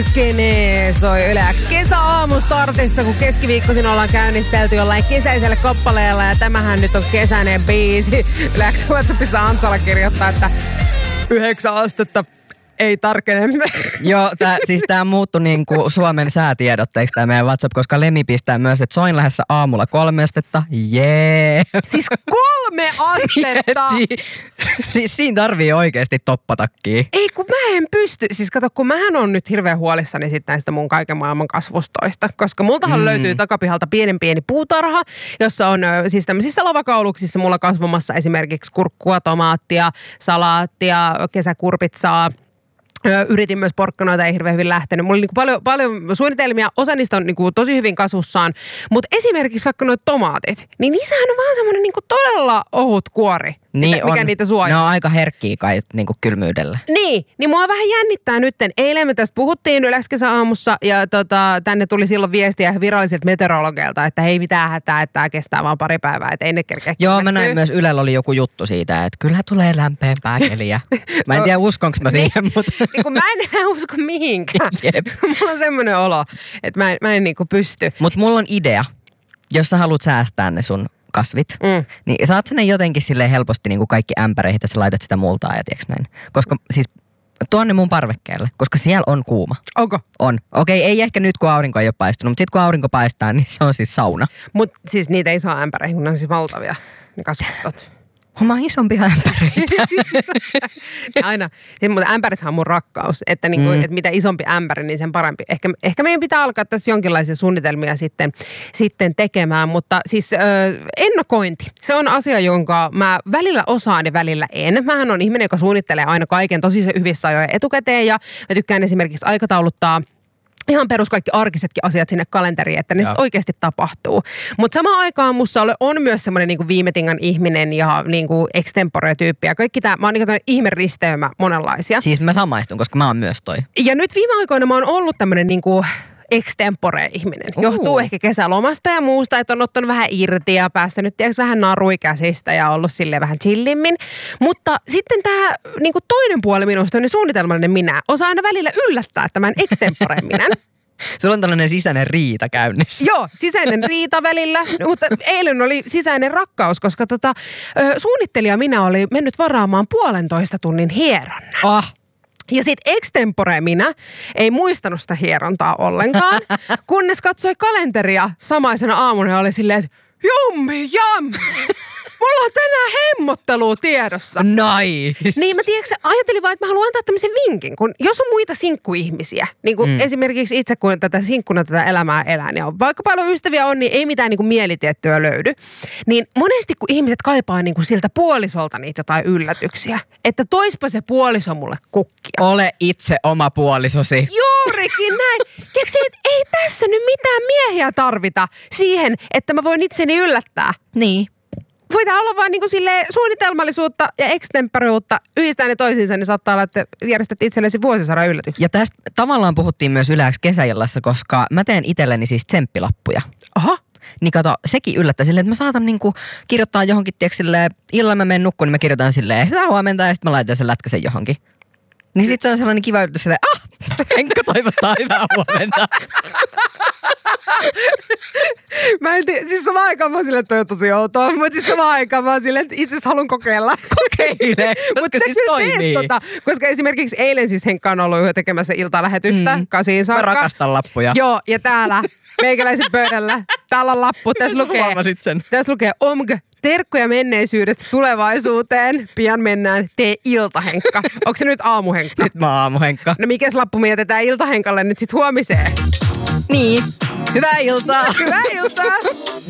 Kene soi Yle X kesäaamustartissa, kun keskiviikkoisin ollaan käynnistelty jollain kesäisellä kappaleella ja tämähän nyt on kesäinen biisi. Yle X WhatsAppissa Antsala kirjoittaa, että 9 astetta ei tarkene. Joo, tää muuttui niinku Suomen säätiedotteeksi tää meidän WhatsApp, koska Lemi pistää myös, että soin lähdössä aamulla 3 astetta. Jee! Siis 3 astetta! Siis siinä tarvii oikeesti toppatakkiä. Ei kun mä en pysty. Siis kato, kun mähän on nyt hirveän huolissani sitten näistä mun kaiken maailman kasvustoista, koska multahan löytyy takapihalta pieni puutarha, jossa on siis tämmöisissä lavakauluksissa mulla kasvamassa esimerkiksi kurkkua, tomaattia, salaattia, kesäkurpitsaa. Yritin myös porkkanoita, ei hirveän hyvin lähtenyt. Mulla oli niinku paljon suunnitelmia, osa niistä on niinku tosi hyvin kasvussaan. Mutta esimerkiksi vaikka nuo tomaatit, niin niissähän on vaan semmoinen niinku todella ohut kuori, niin mikä niitä suojaa. Ne on aika herkkiä kai niinku kylmyydellä. Niin mua vähän jännittää nytten. Eilen me tästä puhuttiin Yle X kesäaamussa ja tänne tuli silloin viestiä virallisilta meteorologeilta, että hei mitään hätää, että tämä kestää vaan pari päivää, että ei ne kerkeä. Joo, mä näin myös Ylellä oli joku juttu siitä, että kyllä tulee lämpeämpää keliä. Mä en tiedä uskonko mä siihen, mutta... Niin kun mä en enää usko mihinkään. Mulla on semmoinen olo, että mä en niinku pysty. Mutta mulla on idea, jos sä haluat säästää ne sun kasvit, niin saat sä ne jotenkin silleen helposti niin kuin kaikki ämpäreihin, että sä laitat sitä multaa ja tiiäks näin. Koska siis tuonne mun parvekkeelle, koska siellä on kuuma. Onko? On. Okei, ei ehkä nyt kun aurinko ei ole paistunut, mutta sitten kun aurinko paistaa, niin se on siis sauna. Mutta siis niitä ei saa ämpäreihin, kun ne on siis valtavia, ne kasvustot. Oma isompia ämpäreitä. Aina. Mutta ämpärithän on mun rakkaus, että niinku, et mitä isompi ämpäri, niin sen parempi. Ehkä meidän pitää alkaa tässä jonkinlaisia suunnitelmia sitten tekemään, mutta siis ennakointi. Se on asia, jonka mä välillä osaan ja välillä en. Mähän on ihminen, joka suunnittelee aina kaiken tosi hyvissä ajoin etukäteen ja mä tykkään esimerkiksi aikatauluttaa ihan perus kaikki arkisetkin asiat sinne kalenteriin, että ne sitten oikeasti tapahtuu. Mutta samaan aikaan musta on myös semmoinen niinku viimetingan ihminen ja niinku extempore-tyyppi ja kaikki tämä, mä oon niinku ihmeristeymä monenlaisia. Siis mä samaistun, koska mä oon myös toi. Ja nyt viime aikoina mä oon ollut tämmöinen niinku extempore-ihminen. Johtuu ehkä kesälomasta ja muusta, että on ottanut vähän irti ja päästänyt vähän narui käsistä ja ollut silleen vähän chillimmin. Mutta sitten tämä niinku toinen puoli minusta, niin suunnitelmallinen minä, osaa aina välillä yllättää tämän extempore-minän. Sulla on tällainen sisäinen riita käynnissä. Joo, sisäinen riita välillä, mutta eilen oli sisäinen rakkaus, koska suunnittelija minä oli mennyt varaamaan 1,5 tunnin hieronnan. Ja sit extempore minä ei muistanut sitä hierontaa ollenkaan, kunnes katsoi kalenteria samaisena aamuna ja oli silleen, että jummi. Mulla on tänään hemmottelua tiedossa. Nice. Niin mä ajattelin vaan, että mä haluan antaa tämmöisen vinkin, kun jos on muita sinkkuihmisiä, niin kuin esimerkiksi itse kun sinkkuna tätä elämää elää, niin on vaikka paljon ystäviä on, niin ei mitään niin kuin mielitiettyä löydy. Niin monesti kun ihmiset kaipaa niin kuin siltä puolisolta niitä jotain yllätyksiä, että toispa se puoliso mulle kukkia. Ole itse oma puolisosi. Juurikin näin. Tiedätkö, että ei tässä nyt mitään miehiä tarvita siihen, että mä voin itseni yllättää. Niin. Voidaan olla vaan niin kuin silleen suunnitelmallisuutta ja extemporeutta yhdistää ne toisiinsa, niin saattaa olla, että järjestät itsellesi vuosisadan yllätyksiä. Ja tästä tavallaan puhuttiin myös Yle X kesäillassa, koska mä teen itselleni siis tsemppilappuja. Aha. Niin kato, sekin yllättää silleen, että mä saatan niinku kirjoittaa johonkin, tiedätkö silleen, illalla mä menen nukkuun, niin mä kirjoitan silleen, hyvää huomenta, ja sitten mä laitan sen lätkäsen johonkin. Niin sit se on sellainen kiva yllätys silleen, Henkka toivottaa hyvää huomenta. Mä en tiedä, siis samaan aikaan mä oon silleen, että toi on tosi outoa, mutta siis samaan aikaan mä oon silleen, että itse asiassa haluan kokeilla. Kokeile, koska siis toimii. Koska esimerkiksi eilen siis Henkka on ollut tekemässä iltalähetystä 8 saakka. Mä rakastan lappuja. Joo, ja täällä meikäläisen pöydällä, täällä on lappu. Tässä lukee OMG. Terkkuja menneisyydestä tulevaisuuteen. Pian mennään. Tee iltahenkka. Onko se nyt aamuhenkka? Nyt mä aamuhenkka. No mikäs lappu me jätetään iltahenkalle nyt sit huomiseen? Niin. Hyvää iltaa. Hyvää iltaa.